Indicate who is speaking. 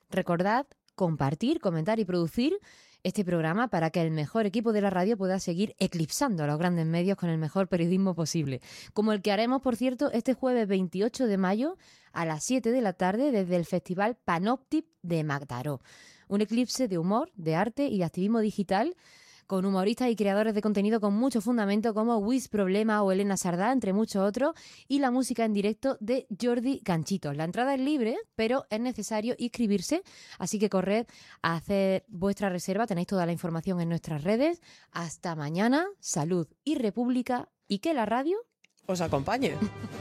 Speaker 1: Recordad compartir, comentar y producir este programa para que el mejor equipo de la radio pueda seguir eclipsando a los grandes medios con el mejor periodismo posible. Como el que haremos, por cierto, este jueves 28 de mayo a las 7 de la tarde desde el Festival Panoptip de Mataró. Un eclipse de humor, de arte y de activismo digital con humoristas y creadores de contenido con mucho fundamento como Wiz Problema o Elena Sardá, entre muchos otros, y la música en directo de Jordi Ganchitos. La entrada es libre, pero es necesario inscribirse, así que corred a hacer vuestra reserva. Tenéis toda la información en nuestras redes. Hasta mañana, salud y república, y que la radio
Speaker 2: os acompañe.